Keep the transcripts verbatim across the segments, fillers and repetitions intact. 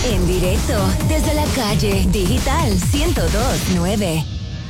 En directo desde la calle Digital ciento dos punto nueve.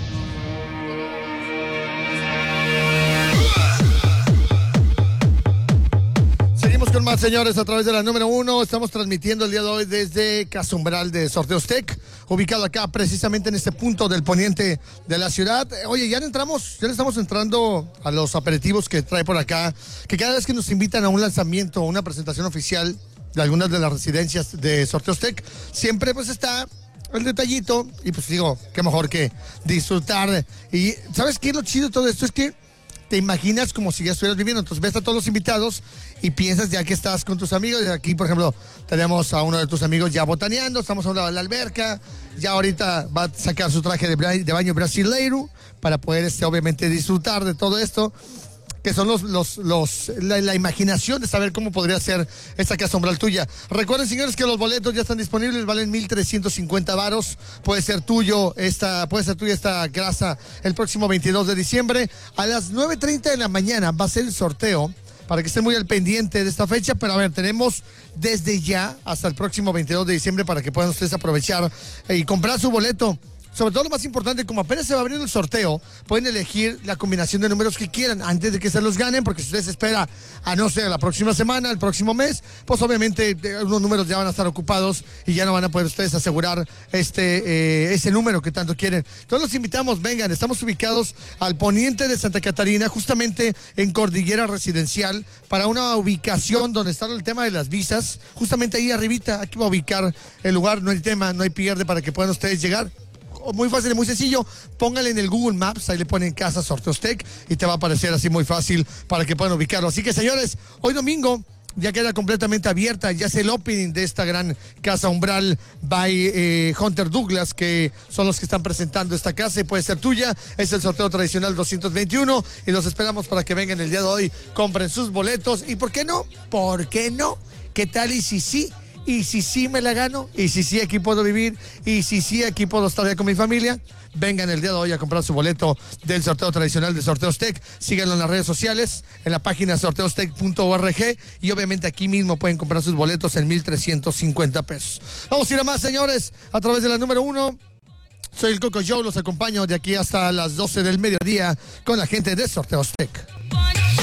Seguimos con más, señores, a través de la número uno. Estamos transmitiendo el día de hoy desde Casa Umbral de Sorteos Tech, ubicado acá precisamente en este punto del poniente de la ciudad. Oye, ya entramos, ya le estamos entrando a los aperitivos que trae por acá, que cada vez que nos invitan a un lanzamiento o una presentación oficial de algunas de las residencias de Sorteos Tech, siempre pues está el detallito, y pues digo, qué mejor que disfrutar. Y ¿sabes qué es lo chido de todo esto? Es que te imaginas como si ya estuvieras viviendo. Entonces ves a todos los invitados y piensas ya que estás con tus amigos. Y aquí, por ejemplo, tenemos a uno de tus amigos ya botaneando, estamos a un lado de la alberca, ya ahorita va a sacar su traje de, bra- de baño brasileiro para poder, este, obviamente, disfrutar de todo esto, que son los, los, los, la, la imaginación de saber cómo podría ser esta Casa Umbral tuya. Recuerden, señores, que los boletos ya están disponibles, valen mil trescientos cincuenta varos. Puede ser tuyo esta, puede ser tuya esta grasa el próximo veintidós de diciembre. A las nueve treinta de la mañana va a ser el sorteo, para que estén muy al pendiente de esta fecha. Pero a ver, tenemos desde ya hasta el próximo veintidós de diciembre para que puedan ustedes aprovechar y comprar su boleto. Sobre todo lo más importante, como apenas se va abriendo el sorteo, pueden elegir la combinación de números que quieran antes de que se los ganen, porque si ustedes espera a, no sé, la próxima semana, el próximo mes, pues obviamente unos números ya van a estar ocupados y ya no van a poder ustedes asegurar este eh, ese número que tanto quieren. Entonces los invitamos, vengan, estamos ubicados al poniente de Santa Catarina, justamente en Cordillera Residencial, para una ubicación donde está el tema de las visas, justamente ahí arribita. Aquí va a ubicar el lugar, no hay tema, no hay pierde para que puedan ustedes llegar. Muy fácil y muy sencillo, póngale en el Google Maps, ahí le ponen Casa Sorteos Tech y te va a aparecer así muy fácil para que puedan ubicarlo. Así que, señores, hoy domingo ya queda completamente abierta, ya es el opening de esta gran Casa Umbral by eh, Hunter Douglas, que son los que están presentando esta casa y puede ser tuya. Es el sorteo tradicional doscientos veintiuno y los esperamos para que vengan el día de hoy, compren sus boletos y ¿por qué no? ¿Por qué no? ¿Qué tal y si sí? Y si sí me la gano, y si sí aquí puedo vivir, y si sí aquí puedo estar ya con mi familia, vengan el día de hoy a comprar su boleto del sorteo tradicional de Sorteos Tech. Síganlo en las redes sociales, en la página sorteos tech punto org, y obviamente aquí mismo pueden comprar sus boletos en mil trescientos cincuenta pesos. Vamos a ir a más, señores, a través de la número uno. Soy el Coco Joe, los acompaño de aquí hasta las doce del mediodía con la gente de Sorteos Tech.